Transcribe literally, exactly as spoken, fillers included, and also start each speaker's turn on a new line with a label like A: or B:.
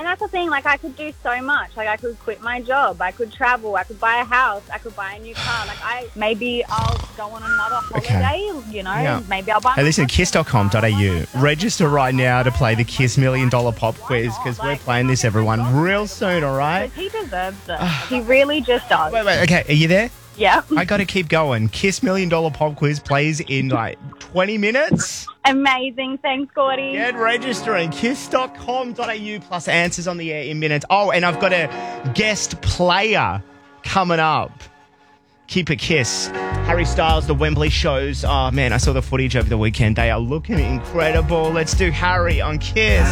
A: that's the thing. Like, I could do so much. Like, I could quit my job. I could travel. I could buy a house. I could buy a new car. Like, I maybe I'll go on another holiday.
B: Okay.
A: You know,
B: Yeah.
A: maybe I'll buy.
B: Hey,
A: my
B: listen,
A: husband
B: kiss dot com dot a u.
A: a car.
B: Register right now to play the Kiss Million Dollar Pop Quiz because we're playing this, everyone, real soon, all right?
A: He deserves it. He really just does.
B: Wait, wait, okay, are you there?
A: Yeah.
B: I got to keep going. Kiss Million Dollar Pop Quiz plays in like twenty minutes.
A: Amazing. Thanks, Gordy.
B: Get registering. kiss dot com dot a u plus answers on the air in minutes. Oh, and I've got a guest player coming up. Keep a kiss. Harry Styles, the Wembley shows. Oh, man, I saw the footage over the weekend. They are looking incredible. Let's do Harry on Kiss.